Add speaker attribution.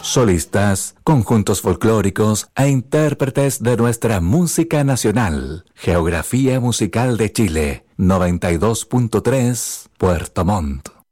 Speaker 1: solistas, conjuntos folclóricos e intérpretes de nuestra música nacional. Geografía musical de Chile, 92.3, Puerto Montt.